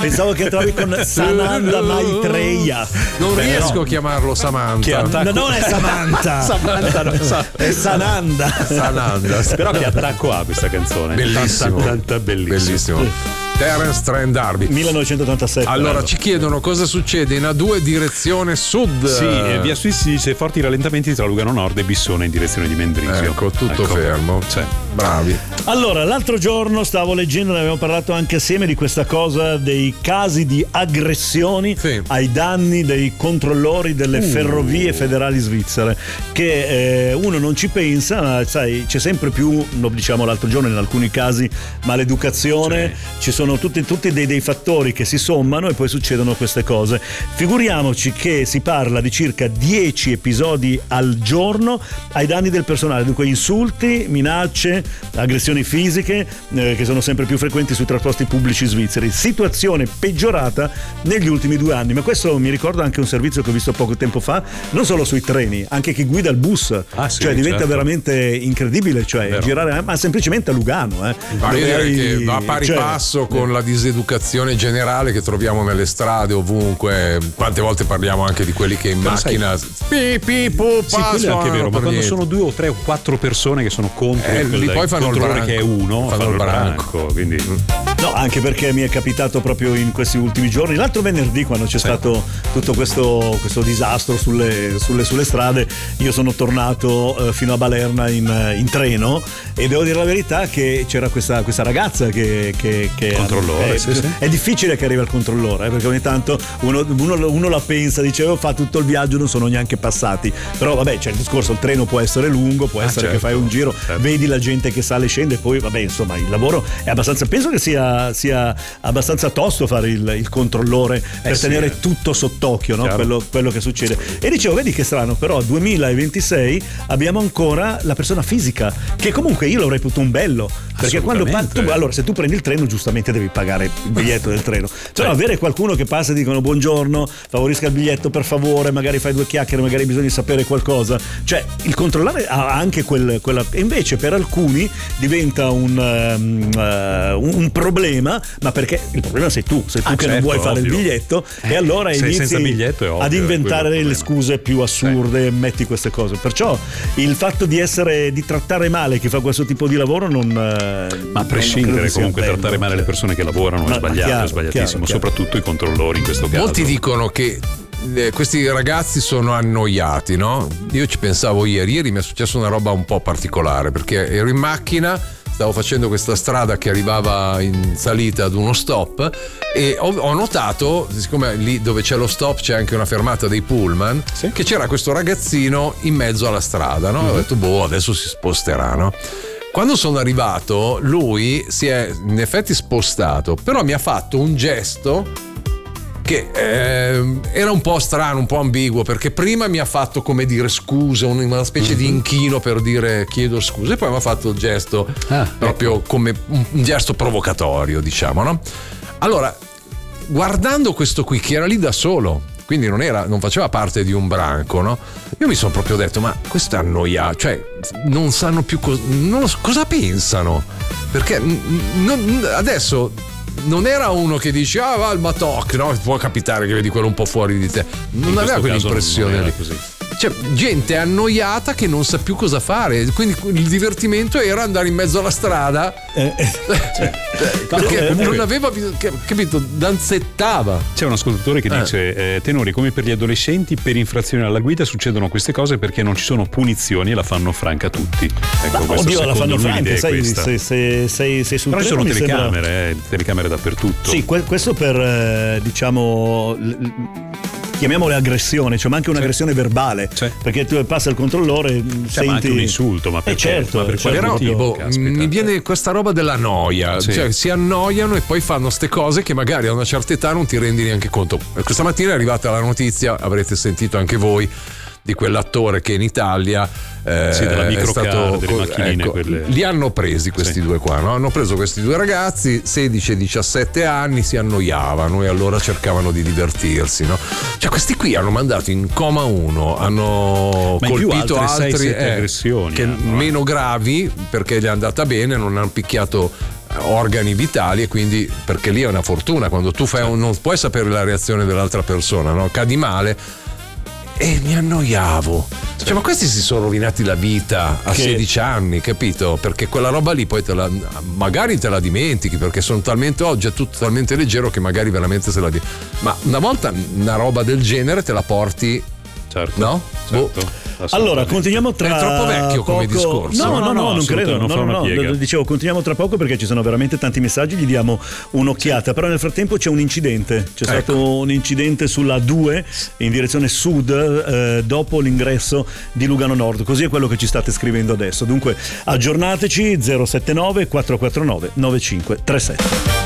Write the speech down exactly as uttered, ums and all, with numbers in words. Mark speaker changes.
Speaker 1: pensavo che trovi con Sananda Maitreya.
Speaker 2: Non
Speaker 1: Beh,
Speaker 2: riesco
Speaker 1: no.
Speaker 2: a chiamarlo Samantha.
Speaker 1: No, non è Samantha.
Speaker 3: Samantha non so.
Speaker 1: È Sananda.
Speaker 2: Sananda.
Speaker 3: Però che attacco ha questa canzone?
Speaker 2: Bellissimo.
Speaker 3: Tanta, tanta bellissimo.
Speaker 2: Bellissimo. Terence Trent D'Arby.
Speaker 1: millenovecentottantasette.
Speaker 2: Allora ci chiedono cosa succede in A due direzione sud.
Speaker 3: Sì, eh, via Sui si dice forti rallentamenti tra Lugano Nord e Bissone in direzione di Mendrisio.
Speaker 2: Ecco, tutto
Speaker 3: Ecco.
Speaker 2: fermo.
Speaker 3: Sì.
Speaker 2: Bravi.
Speaker 1: Allora, l'altro giorno stavo leggendo, ne abbiamo parlato anche assieme, di questa cosa dei casi di aggressioni
Speaker 2: Sì.
Speaker 1: ai danni dei controllori delle
Speaker 3: Uh.
Speaker 1: ferrovie federali svizzere, che eh, uno non ci pensa, ma sai, c'è sempre più, lo diciamo l'altro giorno, in alcuni casi maleducazione,
Speaker 3: Sì.
Speaker 1: ci sono tutti, tutti dei, dei fattori che si sommano e poi succedono queste cose. Figuriamoci che si parla di circa dieci episodi al giorno ai danni del personale, dunque insulti, minacce, aggressioni fisiche eh, che sono sempre più frequenti sui trasporti pubblici svizzeri. Situazione peggiorata negli ultimi due anni, ma questo mi ricorda anche un servizio che ho visto poco tempo fa, non solo sui treni, anche chi guida il bus.
Speaker 3: Ah, sì,
Speaker 1: cioè diventa
Speaker 3: certo.
Speaker 1: veramente incredibile, cioè
Speaker 3: Vero.
Speaker 1: girare, ma semplicemente a Lugano, eh,
Speaker 2: Va a
Speaker 1: dove
Speaker 2: vedere
Speaker 1: hai-
Speaker 2: che va a pari
Speaker 1: cioè,
Speaker 2: passo con la diseducazione generale che troviamo nelle strade ovunque. Quante volte parliamo anche di quelli che in
Speaker 3: Però
Speaker 2: macchina pi pi pu
Speaker 3: Sì, quello è anche vero, ma quando sono due o tre o quattro persone che sono contro
Speaker 2: Eh,
Speaker 3: il,
Speaker 2: lì poi
Speaker 3: il
Speaker 2: fanno il
Speaker 3: controllore
Speaker 2: branco.
Speaker 3: che è uno,
Speaker 2: Fanno
Speaker 3: fanno,
Speaker 2: il
Speaker 3: il
Speaker 2: branco.
Speaker 3: branco, quindi
Speaker 1: No, anche perché mi è capitato proprio in questi ultimi giorni, l'altro venerdì, quando c'è
Speaker 3: Sì.
Speaker 1: stato tutto questo, questo disastro sulle, sulle, sulle strade, io sono tornato eh, fino a Balerna in, in treno e devo dire la verità che c'era questa, questa ragazza che, che, che
Speaker 3: Controllore,
Speaker 1: è,
Speaker 3: sì, sì.
Speaker 1: è difficile che arrivi al controllore, eh, perché ogni tanto uno, uno, uno la pensa, dice oh, fa tutto il viaggio, non sono neanche passati, però vabbè, c'è il discorso, il treno può essere lungo, può
Speaker 3: Ah,
Speaker 1: essere
Speaker 3: certo,
Speaker 1: che fai un giro,
Speaker 3: certo.
Speaker 1: vedi la gente che sale e scende, poi vabbè, insomma, il lavoro è abbastanza, penso che sia, sia abbastanza tosto fare il, il controllore per
Speaker 3: sì,
Speaker 1: tenere
Speaker 3: eh.
Speaker 1: tutto sott'occhio, no?
Speaker 3: Chiaro.
Speaker 1: quello, quello che succede. E dicevo, vedi che strano, però duemilaventisei abbiamo ancora la persona fisica, che comunque io lo reputo un bello, perché quando pa- tu, allora se tu prendi il treno giustamente devi pagare il biglietto del treno, però avere qualcuno che passa e dicono buongiorno, favorisca il biglietto per favore, magari fai due chiacchiere, magari bisogna sapere qualcosa, cioè il controllore ha anche quel, quella, e invece per alcuni diventa un, um, uh, un problema, ma perché il problema sei tu, sei tu
Speaker 3: Ah,
Speaker 1: che non
Speaker 3: certo,
Speaker 1: vuoi fare
Speaker 3: ovvio.
Speaker 1: il biglietto e allora
Speaker 3: se
Speaker 1: inizi
Speaker 3: senza biglietto è ovvio,
Speaker 1: ad
Speaker 3: è
Speaker 1: inventare
Speaker 3: quello il
Speaker 1: le
Speaker 3: problema.
Speaker 1: scuse più assurde, metti queste cose, perciò il fatto di essere, di trattare male chi fa questo tipo di lavoro non,
Speaker 3: ma a prescindere comunque trattare male le persone che lavorano
Speaker 1: Ma-
Speaker 3: è sbagliato,
Speaker 1: chiaro,
Speaker 3: è sbagliatissimo,
Speaker 1: chiaro, chiaro.
Speaker 3: soprattutto i controllori in questo caso.
Speaker 2: Molti dicono che eh, questi ragazzi sono annoiati, no? Io ci pensavo ieri, ieri mi è successa una roba un po' particolare perché ero in macchina, stavo facendo questa strada che arrivava in salita ad uno stop e ho, ho notato, siccome lì dove c'è lo stop c'è anche una fermata dei pullman,
Speaker 3: Sì.
Speaker 2: che c'era questo ragazzino in mezzo alla strada, no? Ho detto boh, adesso si sposterà, no? Quando sono arrivato lui si è in effetti spostato, però mi ha fatto un gesto che eh, era un po' strano, un po' ambiguo, perché prima mi ha fatto come dire scusa, una specie di inchino per dire chiedo scusa, e poi mi ha fatto il gesto
Speaker 3: Ah,
Speaker 2: proprio come un, un gesto provocatorio, diciamo, no? Allora, guardando questo qui che era lì da solo, quindi non era, non faceva parte di un branco, no? Io mi sono proprio detto, ma questo è annoiato, cioè non sanno più co- non lo so, cosa pensano, perché n- non- adesso non era uno che dice ah va al Matoc, no? Può capitare che vedi quello un po' fuori di te, non
Speaker 3: In
Speaker 2: aveva
Speaker 3: questo caso
Speaker 2: quell'impressione
Speaker 3: non era
Speaker 2: lì.
Speaker 3: così.
Speaker 2: Cioè, gente annoiata che non sa più cosa fare, quindi il divertimento era andare in mezzo alla strada
Speaker 1: Eh, eh,
Speaker 2: cioè, perché
Speaker 1: comunque-
Speaker 2: non aveva capito, danzettava.
Speaker 3: C'è un ascoltatore che
Speaker 2: Eh.
Speaker 3: dice eh, tenori, come per gli adolescenti per infrazioni alla guida succedono queste cose perché non ci sono punizioni e la fanno franca tutti. Ecco,
Speaker 1: ma
Speaker 3: questa
Speaker 1: oddio, la
Speaker 3: secondo
Speaker 1: fanno
Speaker 3: lui
Speaker 1: franca,
Speaker 3: l'idea è
Speaker 1: sai,
Speaker 3: questa.
Speaker 1: se, se, sei, sei sul
Speaker 3: Però ci
Speaker 1: treno
Speaker 3: sono
Speaker 1: mi sembra-
Speaker 3: telecamere, eh, telecamere dappertutto.
Speaker 1: Sì, que- questo per eh, diciamo l- l- chiamiamole aggressione, cioè ma anche un'aggressione verbale,
Speaker 3: Sì.
Speaker 1: perché tu passa il controllore,
Speaker 3: Cioè, ma
Speaker 1: senti
Speaker 3: anche un insulto, ma
Speaker 1: Eh,
Speaker 3: perché?
Speaker 1: certo,
Speaker 3: Ma per
Speaker 1: certo.
Speaker 3: quale
Speaker 2: Però
Speaker 3: motivo?
Speaker 2: boh,
Speaker 3: Caspita.
Speaker 2: mi viene questa roba della noia,
Speaker 3: Sì.
Speaker 2: cioè si annoiano e poi fanno ste cose che magari a una certa età non ti rendi neanche conto. Questa mattina è arrivata la notizia, avrete sentito anche voi, di quell'attore che in Italia eh,
Speaker 3: Sì, della
Speaker 2: è
Speaker 3: microcar,
Speaker 2: stato
Speaker 3: delle macchinine,
Speaker 2: ecco,
Speaker 3: quelle-
Speaker 2: li hanno presi questi
Speaker 3: Sì.
Speaker 2: due qua, no? Hanno preso questi due ragazzi sedici e diciassette anni, si annoiavano e allora cercavano di divertirsi, no? Cioè questi qui hanno mandato in coma uno, hanno
Speaker 3: Ma in più
Speaker 2: colpito
Speaker 3: altre sei,
Speaker 2: altri
Speaker 3: sette
Speaker 2: eh,
Speaker 3: aggressioni
Speaker 2: che
Speaker 3: hanno, eh.
Speaker 2: meno gravi perché gli è andata bene, non hanno picchiato organi vitali, e quindi perché lì è una fortuna quando tu fai un, non puoi sapere la reazione dell'altra persona, no? Cadi male e mi annoiavo. Cioè, ma questi si sono rovinati la vita a che... sedici anni, capito? Perché quella roba lì poi te la, magari te la dimentichi, perché sono talmente, oggi è tutto talmente leggero che magari veramente se la dimentichi. Ma una volta una roba del genere te la porti,
Speaker 3: certo,
Speaker 2: no?
Speaker 3: Certo.
Speaker 2: Boh.
Speaker 1: Allora, continuiamo tra
Speaker 2: È troppo vecchio come
Speaker 1: poco...
Speaker 2: discorso.
Speaker 1: No, no, no, no, no non credo.
Speaker 3: Non
Speaker 1: no, no, no. Dicevo, continuiamo tra poco perché ci sono veramente tanti messaggi, gli diamo un'occhiata. Però nel frattempo c'è un incidente. C'è ecco. stato un incidente sulla due in direzione sud eh, dopo l'ingresso di Lugano Nord. Così è quello che ci state scrivendo adesso. Dunque, aggiornateci zero sette nove quattro quattro nove nove cinque tre sette.